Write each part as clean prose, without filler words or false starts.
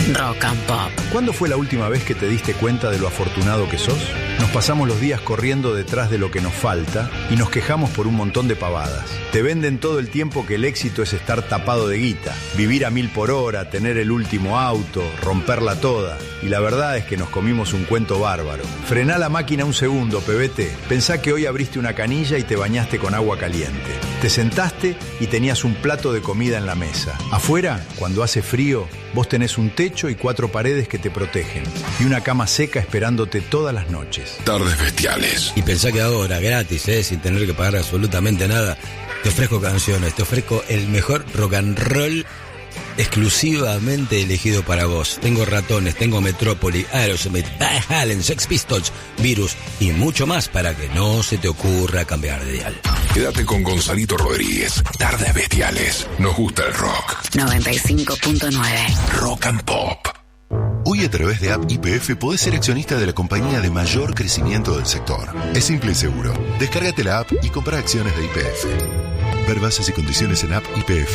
Rock and Pop. ¿Cuándo fue la última vez que te diste cuenta de lo afortunado que sos? Nos pasamos los días corriendo detrás de lo que nos falta y nos quejamos por un montón de pavadas. Te venden todo el tiempo que el éxito es estar tapado de guita, vivir a 1000 por hora, tener el último auto, romperla toda. Y la verdad es que nos comimos un cuento bárbaro. Frená la máquina un segundo, pebete. Pensá que hoy abriste una canilla y te bañaste con agua caliente. Te sentaste y tenías un plato de comida en la mesa. Afuera, cuando hace frío, vos tenés un techo y 4 paredes que te protegen. Y una cama seca esperándote todas las noches. Tardes bestiales. Y pensá que ahora, gratis, sin tener que pagar absolutamente nada, te ofrezco canciones, te ofrezco el mejor rock and roll exclusivamente elegido para vos. Tengo Ratones, tengo Metrópoli, Aerosmith, Van Halen, Sex Pistols, Virus y mucho más para que no se te ocurra cambiar de dial. Quédate con Gonzalito Rodríguez. Tardes bestiales. Nos gusta el rock. 95.9 Rock and Pop. Hoy a través de App YPF podés ser accionista de la compañía de mayor crecimiento del sector. Es simple y seguro. Descárgate la app y compra acciones de YPF. Ver bases y condiciones en App YPF.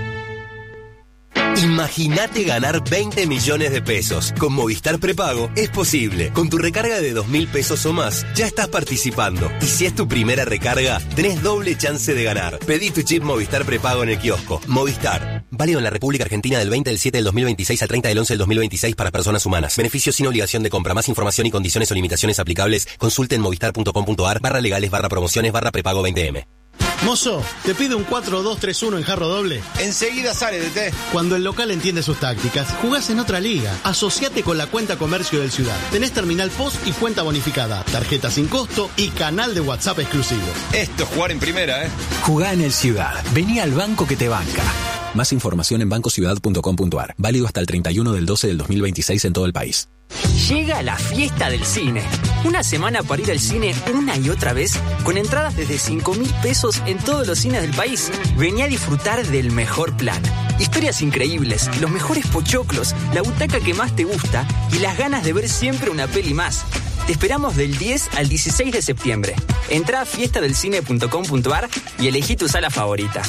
Imagínate ganar 20 millones de pesos. Con Movistar Prepago es posible. Con tu recarga de 2.000 pesos o más, ya estás participando. Y si es tu primera recarga, tenés doble chance de ganar. Pedí tu chip Movistar Prepago en el kiosco. Movistar. Válido en la República Argentina del 20 del 7 del 2026 al 30 del 11 del 2026 para personas humanas. Beneficios sin obligación de compra. Más información y condiciones o limitaciones aplicables. Consulte en movistar.com.ar/legales/prepago 20M. Mozo, te pido un 4-2-3-1 en jarro doble. Enseguida sale, DT. Cuando el local entiende sus tácticas, jugás en otra liga. Asociate con la cuenta comercio del Ciudad. Tenés terminal POS y cuenta bonificada, tarjeta sin costo y canal de WhatsApp exclusivo. Esto es jugar en primera, Jugá en el Ciudad. Vení al banco que te banca. Más información en bancociudad.com.ar. Válido hasta el 31 del 12 del 2026 en todo el país. Llega la fiesta del cine. Una semana para ir al cine una y otra vez, con entradas desde 5.000 pesos en todos los cines del país. Vení a disfrutar del mejor plan. Historias increíbles, los mejores pochoclos, la butaca que más te gusta y las ganas de ver siempre una peli más. Te esperamos del 10 al 16 de septiembre. Entrá a fiestadelcine.com.ar y elegí tu sala favorita.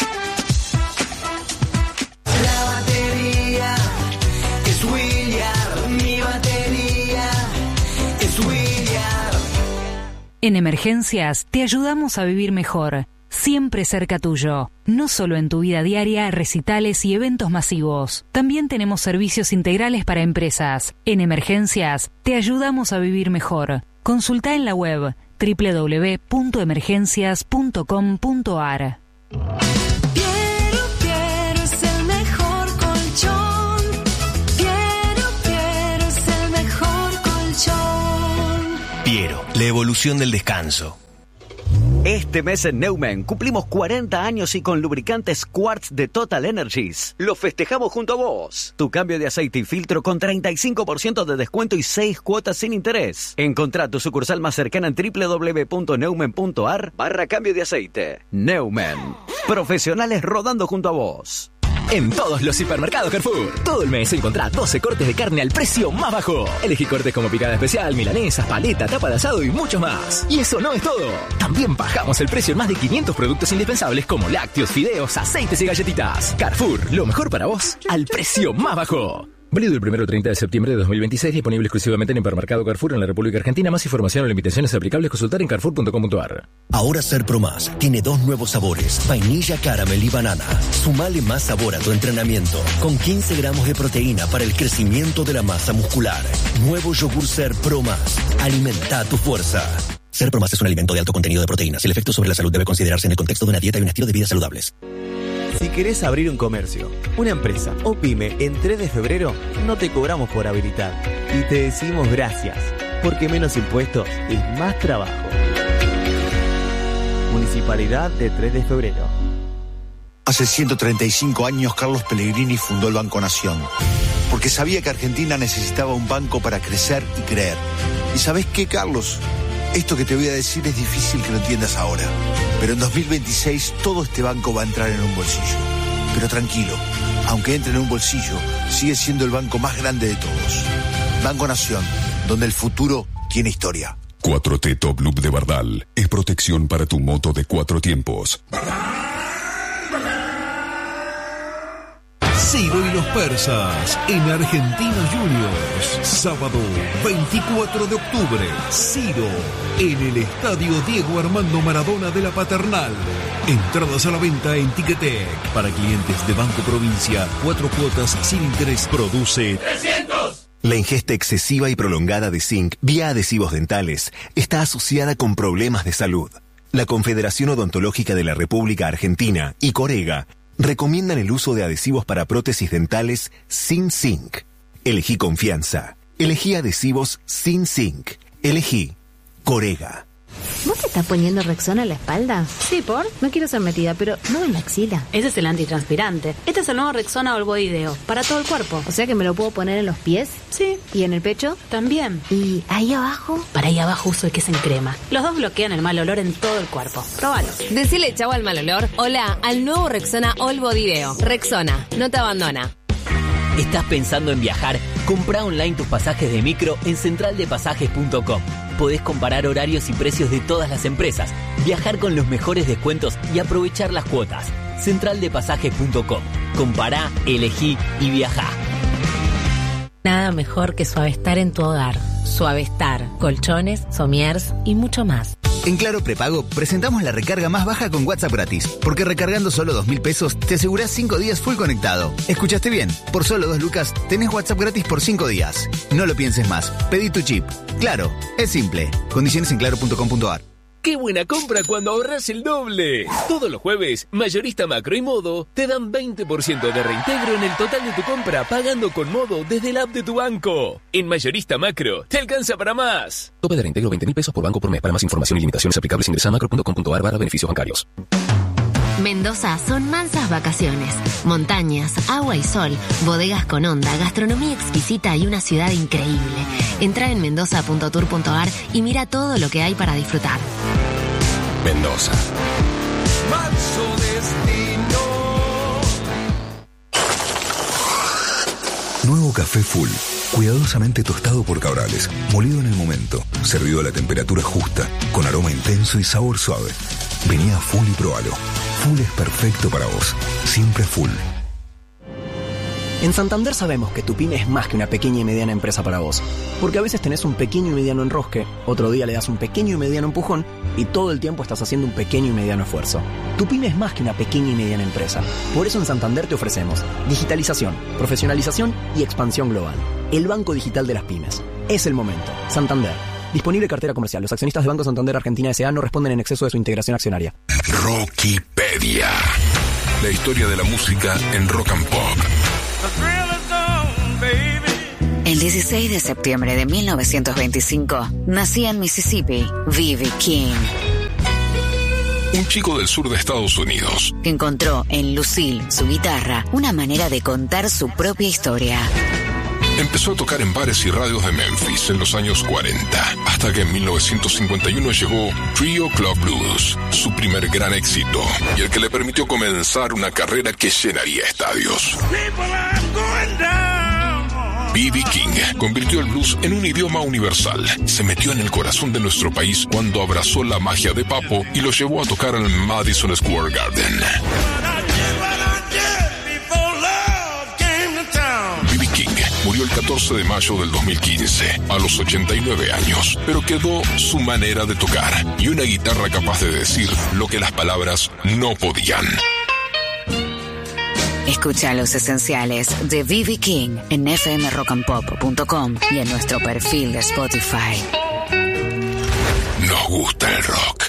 En Emergencias te ayudamos a vivir mejor, siempre cerca tuyo, no solo en tu vida diaria, recitales y eventos masivos. También tenemos servicios integrales para empresas. En Emergencias te ayudamos a vivir mejor. Consulta en la web www.emergencias.com.ar. Piero, la evolución del descanso. Este mes en Neumann cumplimos 40 años y con lubricantes Quartz de Total Energies lo festejamos junto a vos. Tu cambio de aceite y filtro con 35% de descuento y 6 cuotas sin interés. Encontrá tu sucursal más cercana en www.neumann.ar/cambio de aceite. Neumann, profesionales rodando junto a vos. En todos los hipermercados Carrefour. Todo el mes encontrá 12 cortes de carne al precio más bajo. Elegí cortes como picada especial, milanesas, paleta, tapa de asado y mucho más. Y eso no es todo. También bajamos el precio en más de 500 productos indispensables como lácteos, fideos, aceites y galletitas. Carrefour, lo mejor para vos al precio más bajo. Válido el 1 al 30 de septiembre de 2026, disponible exclusivamente en Hipermercado Carrefour en la República Argentina. Más información o limitaciones aplicables consultar en carrefour.com.ar. Ahora Ser Pro Más tiene 2 nuevos sabores, vainilla, caramel y banana. Sumale más sabor a tu entrenamiento, con 15 gramos de proteína para el crecimiento de la masa muscular. Nuevo yogur Ser Pro Más. Alimenta tu fuerza. Ser Pro Más es un alimento de alto contenido de proteínas. El efecto sobre la salud debe considerarse en el contexto de una dieta y un estilo de vida saludables. Si querés abrir un comercio, una empresa o pyme en 3 de febrero, no te cobramos por habilitar. Y te decimos gracias, porque menos impuestos es más trabajo. Municipalidad de 3 de febrero. Hace 135 años Carlos Pellegrini fundó el Banco Nación, porque sabía que Argentina necesitaba un banco para crecer y creer. ¿Y sabés qué, Carlos? Esto que te voy a decir es difícil que lo entiendas ahora, pero en 2026 todo este banco va a entrar en un bolsillo. Pero tranquilo, aunque entre en un bolsillo, sigue siendo el banco más grande de todos. Banco Nación, donde el futuro tiene historia. 4T Top Loop de Bardal es protección para tu moto de 4 tiempos. Ciro y los persas en Argentinos Juniors. Sábado 24 de octubre. Ciro en el Estadio Diego Armando Maradona de la Paternal. Entradas a la venta en Ticketek. Para clientes de Banco Provincia, 4 cuotas sin interés. Produce 300. La ingesta excesiva y prolongada de zinc vía adhesivos dentales está asociada con problemas de salud. La Confederación Odontológica de la República Argentina y Corega recomiendan el uso de adhesivos para prótesis dentales sin zinc. Elegí confianza. Elegí adhesivos sin zinc. Elegí Corega. ¿Vos te estás poniendo Rexona en la espalda? Sí, ¿por? No quiero ser metida, pero no en la axila. Ese es el antitranspirante. Este es el nuevo Rexona All Body Deo, para todo el cuerpo. O sea que me lo puedo poner en los pies. Sí. ¿Y en el pecho? También. ¿Y ahí abajo? Para ahí abajo uso el que es en crema. Los dos bloquean el mal olor en todo el cuerpo. Próbalo. Decile chau al mal olor. Hola al nuevo Rexona All Body Deo. Rexona, no te abandona. ¿Estás pensando en viajar? Comprá online tus pasajes de micro en centraldepasajes.com. Podés comparar horarios y precios de todas las empresas, viajar con los mejores descuentos y aprovechar las cuotas. Centraldepasajes.com. Compará, elegí y viajá. Nada mejor que Suavestar en tu hogar. Suavestar, colchones, somiers y mucho más. En Claro Prepago presentamos la recarga más baja con WhatsApp gratis, porque recargando solo 2.000 pesos te asegurás 5 días full conectado. ¿Escuchaste bien? Por solo 2 lucas tenés WhatsApp gratis por 5 días. No lo pienses más, pedí tu chip. Claro, es simple. Condiciones en claro.com.ar. ¡Qué buena compra cuando ahorras el doble! Todos los jueves, Mayorista Macro y Modo te dan 20% de reintegro en el total de tu compra pagando con Modo desde la app de tu banco. En Mayorista Macro, te alcanza para más. Tope de reintegro 20.000 pesos por banco por mes. Para más información y limitaciones aplicables ingresa a macro.com.ar/beneficios bancarios. Mendoza son mansas vacaciones, montañas, agua y sol, bodegas con onda, gastronomía exquisita y una ciudad increíble. Entra en mendoza.tour.ar y mira todo lo que hay para disfrutar. Mendoza. Manso destino. Nuevo café Full. Cuidadosamente tostado por Cabrales, molido en el momento, servido a la temperatura justa, con aroma intenso y sabor suave. Vení a Full y probalo. Full es perfecto para vos. Siempre Full. En Santander sabemos que tu pyme es más que una pequeña y mediana empresa para vos. Porque a veces tenés un pequeño y mediano enrosque, otro día le das un pequeño y mediano empujón y todo el tiempo estás haciendo un pequeño y mediano esfuerzo. Tu pyme es más que una pequeña y mediana empresa. Por eso en Santander te ofrecemos digitalización, profesionalización y expansión global. El banco digital de las pymes. Es el momento. Santander. Disponible cartera comercial. Los accionistas de Banco Santander Argentina S.A. no responden en exceso de su integración accionaria. Rockipedia. La historia de la música en rock and pop. El 16 de septiembre de 1925 nacía en Mississippi B.B. King, Un chico del sur de Estados Unidos que encontró en Lucille, su guitarra, una manera de contar su propia historia. empezó a tocar en bares y radios de Memphis en los años 40, hasta que en 1951 llegó Trio Club Blues, su primer gran éxito, y el que le permitió comenzar una carrera que llenaría estadios. B.B. King convirtió el blues en un idioma universal. Se metió en el corazón de nuestro país cuando abrazó la magia de Papo y lo llevó a tocar al Madison Square Garden. B.B. King murió el 14 de mayo del 2015, a los 89 años, pero quedó su manera de tocar y una guitarra capaz de decir lo que las palabras no podían. Escucha Los Esenciales de B.B. King en fmrockandpop.com y en nuestro perfil de Spotify. Nos gusta el rock.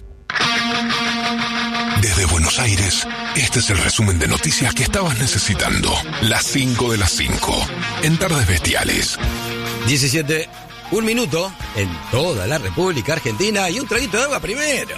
Desde Buenos Aires, este es el resumen de noticias que estabas necesitando. Las 5 de las 5, en Tardes Bestiales. 17, un minuto en toda la República Argentina y un traguito de agua primero.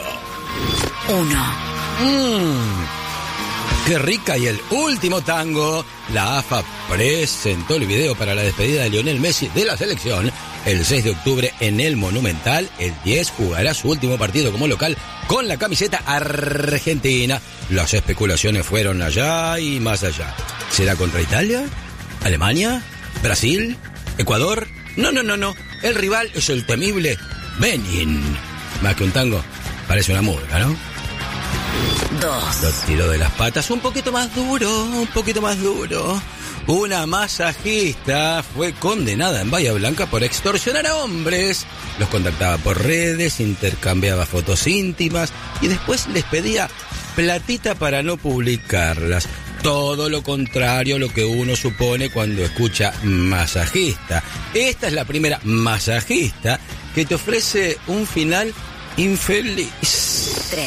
1. ¡Qué rica! Y el último tango. La AFA presentó el video para la despedida de Lionel Messi de la selección. El 6 de octubre en el Monumental. El 10 jugará su último partido como local con la camiseta argentina. Las especulaciones fueron allá y más allá. ¿Será contra Italia? ¿Alemania? ¿Brasil? ¿Ecuador? No. El rival es el temible Benin. Más que un tango, parece una murga, ¿no? 2. Lo tiró de las patas un poquito más duro. Una masajista fue condenada en Bahía Blanca por extorsionar a hombres. Los contactaba por redes, intercambiaba fotos íntimas y después les pedía platita para no publicarlas. Todo lo contrario a lo que uno supone cuando escucha masajista. Esta es la primera masajista que te ofrece un final infeliz. 3.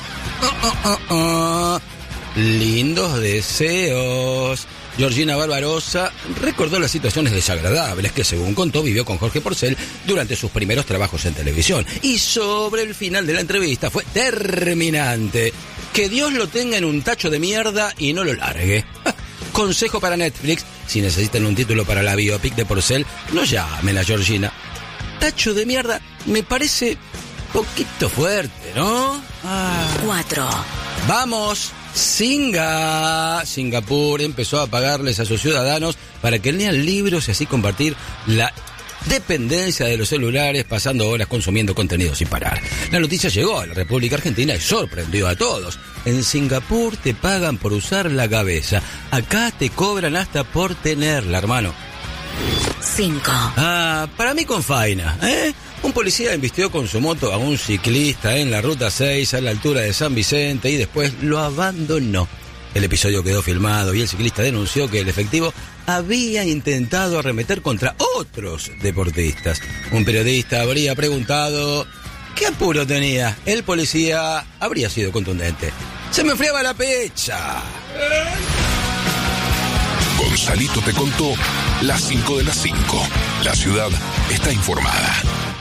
Lindos deseos. Georgina Barbarosa recordó las situaciones desagradables que, según contó, vivió con Jorge Porcel durante sus primeros trabajos en televisión. Y sobre el final de la entrevista fue terminante. Que Dios lo tenga en un tacho de mierda y no lo largue. Consejo para Netflix: si necesitan un título para la biopic de Porcel, no llamen a Georgina. Tacho de mierda me parece poquito fuerte, ¿no? 4. Vamos. Singapur empezó a pagarles a sus ciudadanos para que lean libros y así combatir la dependencia de los celulares, pasando horas consumiendo contenido sin parar. La noticia llegó a la República Argentina y sorprendió a todos. En Singapur te pagan por usar la cabeza. Acá te cobran hasta por tenerla, hermano. 5. Para mí con faena, ¿eh? Un policía embistió con su moto a un ciclista en la Ruta 6 a la altura de San Vicente y después lo abandonó. El episodio quedó filmado y el ciclista denunció que el efectivo había intentado arremeter contra otros deportistas. Un periodista habría preguntado ¿qué apuro tenía? El policía habría sido contundente: ¡se me enfriaba la pecha! Gonzalito te contó las 5 de las 5. La ciudad está informada.